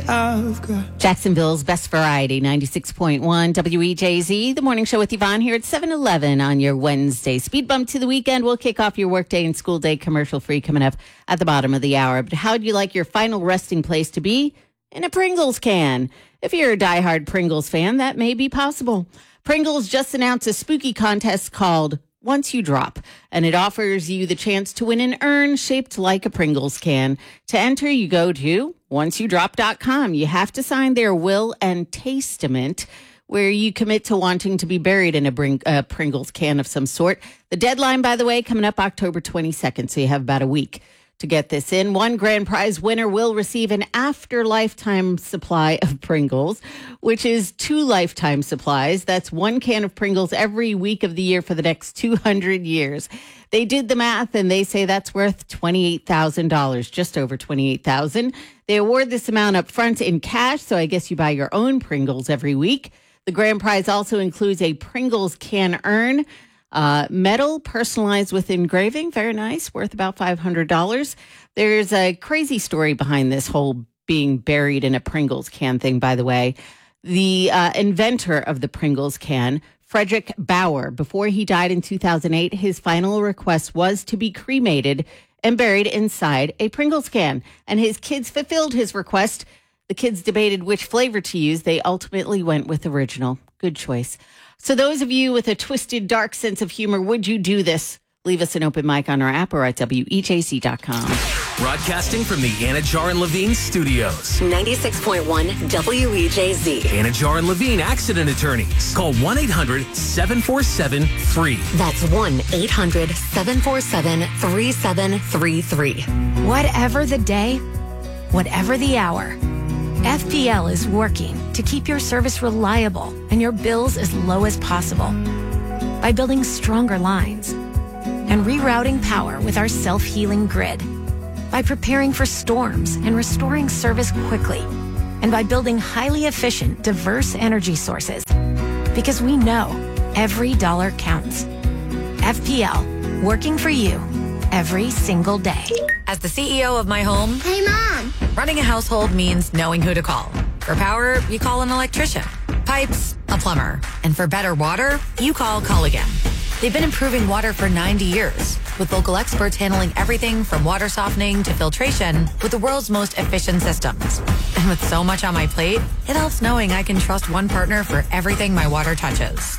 I've got. Jacksonville's Best Variety, 96.1 WEJZ. The morning show with Yvonne here at 7:11 on your Wednesday. Speed bump to the weekend. We'll kick off your workday and school day commercial free coming up at the bottom of the hour. But how'd you like your final resting place to be? In a Pringles can. If you're a diehard Pringles fan, that may be possible. Pringles just announced a spooky contest called Once You Drop, and it offers you the chance to win an urn shaped like a Pringles can. To enter, you go to onceyoudrop.com. You have to sign their will and testament, where you commit to wanting to be buried in a Pringles can of some sort. The deadline, by the way, coming up October 22nd, so you have about a week to get this in. One grand prize winner will receive an after-lifetime supply of Pringles, which is 2 lifetime supplies. That's 1 can of Pringles every week of the year for the next 200 years. They did the math, and they say that's worth $28,000, just over $28,000. They award this amount up front in cash, so I guess you buy your own Pringles every week. The grand prize also includes a Pringles can urn, metal personalized with engraving. Very nice, worth about $500. There's a crazy story behind this whole being buried in a Pringles can thing, by the way. The inventor of the Pringles can, Frederick Bauer, before he died in 2008, his final request was to be cremated and buried inside a Pringles can. And his kids fulfilled his request. The kids debated which flavor to use. They ultimately went with original. Good choice. So those of you with a twisted, dark sense of humor, would you do this? Leave us an open mic on our app or at WEJC.com. Broadcasting from the Anajar and Levine studios. 96.1 WEJZ. Anajar and Levine accident attorneys. Call 1-800-747-FREE. That's 1-800-747-3733. Whatever the day, whatever the hour, FPL is working to keep your service reliable and your bills as low as possible by building stronger lines and rerouting power with our self-healing grid, by preparing for storms and restoring service quickly, and by building highly efficient, diverse energy sources. Because we know every dollar counts. FPL, working for you every single day. As the CEO of my home, Hey, Mom! running a household means knowing who to call. For power, you call an electrician. Pipes, a plumber. And for better water, you call Culligan. They've been improving water for 90 years, with local experts handling everything from water softening to filtration with the world's most efficient systems. And with so much on my plate, it helps knowing I can trust one partner for everything my water touches.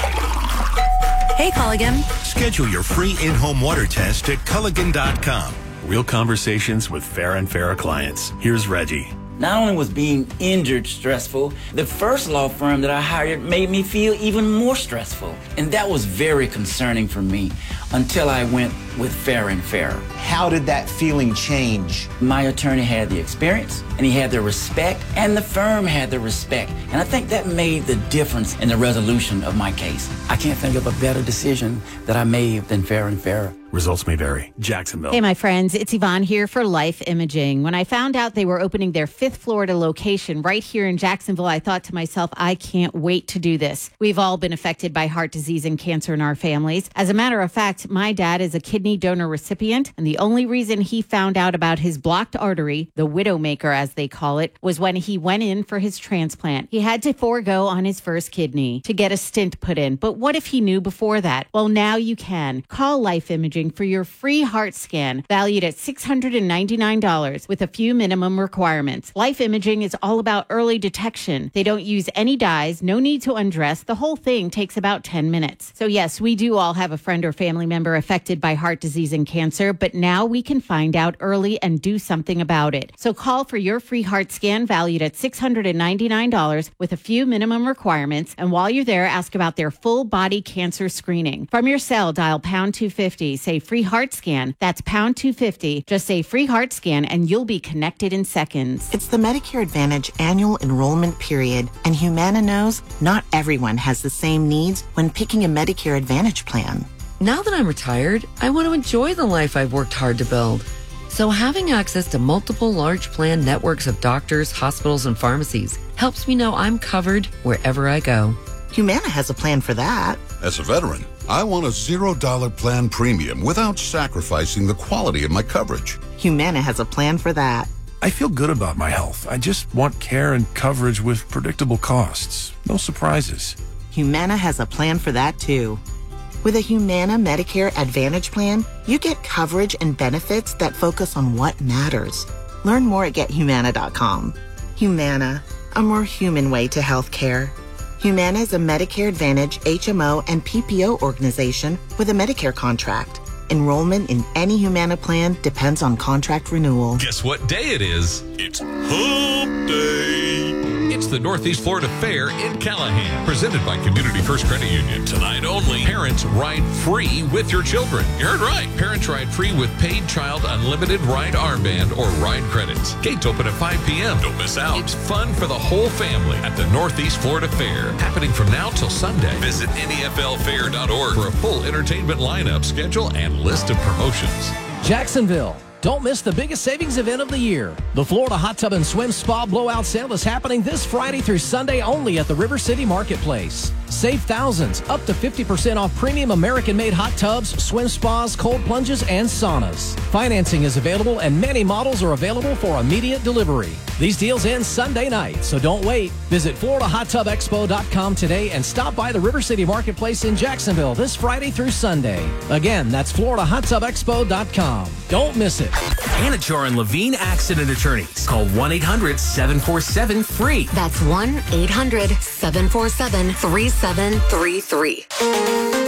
Hey, Culligan. Schedule your free in-home water test at Culligan.com. Real conversations with fair and fairer clients. Here's Reggie. Not only was being injured stressful, the first law firm that I hired made me feel even more stressful. And that was very concerning for me until I went with Fair and Fairer. How did that feeling change? My attorney had the experience, and he had the respect, and the firm had the respect. And I think that made the difference in the resolution of my case. I can't think of a better decision that I made than Fair and Fairer. Results may vary. Jacksonville. Hey, my friends, it's Yvonne here for Life Imaging. When I found out they were opening their 5th Florida location right here in Jacksonville, I thought to myself, I can't wait to do this. We've all been affected by heart disease and cancer in our families. As a matter of fact, my dad is a kidney donor recipient, and the only reason he found out about his blocked artery, the widowmaker as they call it, was when he went in for his transplant. He had to forego on his first kidney to get a stent put in. But what if he knew before that? Well, now you can. Call Life Imaging for your free heart scan, valued at $699 with a few minimum requirements. Life Imaging is all about early detection. They don't use any dyes, no need to undress. The whole thing takes about 10 minutes. So yes, we do all have a friend or family member affected by heart disease and cancer, but now we can find out early and do something about it. So call for your free heart scan, valued at $699 with a few minimum requirements. And while you're there, ask about their full body cancer screening. From your cell, dial pound 250, say free heart scan. That's pound 250. Just say free heart scan and you'll be connected in seconds. It's the Medicare Advantage annual enrollment period, and Humana knows not everyone has the same needs when picking a Medicare Advantage plan. Now that I'm retired, I want to enjoy the life I've worked hard to build. So having access to multiple large plan networks of doctors, hospitals, and pharmacies helps me know I'm covered wherever I go. Humana has a plan for that. As a veteran, I want a $0 plan premium without sacrificing the quality of my coverage. Humana has a plan for that. I feel good about my health. I just want care and coverage with predictable costs. No surprises. Humana has a plan for that too. With a Humana Medicare Advantage plan, you get coverage and benefits that focus on what matters. Learn more at GetHumana.com. Humana, a more human way to healthcare. Humana is a Medicare Advantage HMO and PPO organization with a Medicare contract. Enrollment in any Humana plan depends on contract renewal. Guess what day it is? It's Hump Day. It's the Northeast Florida Fair in Callahan, presented by Community First Credit Union. Tonight only, parents ride free with your children. You heard right. Parents ride free with paid child unlimited ride armband or ride credits. Gates open at 5 p.m. Don't miss out. It's fun for the whole family at the Northeast Florida Fair, happening from now till Sunday. Visit NEFLfair.org for a full entertainment lineup, schedule, and list of promotions. Jacksonville. Don't miss the biggest savings event of the year. The Florida Hot Tub and Swim Spa Blowout Sale is happening this Friday through Sunday only at the River City Marketplace. Save thousands, up to 50% off premium American-made hot tubs, swim spas, cold plunges, and saunas. Financing is available and many models are available for immediate delivery. These deals end Sunday night, so don't wait. Visit FloridaHotTubExpo.com today and stop by the River City Marketplace in Jacksonville this Friday through Sunday. Again, that's FloridaHotTubExpo.com. Don't miss it. Anajar and Levine Accident Attorneys. Call 1-800-747-FREE. That's 1-800-747-3733.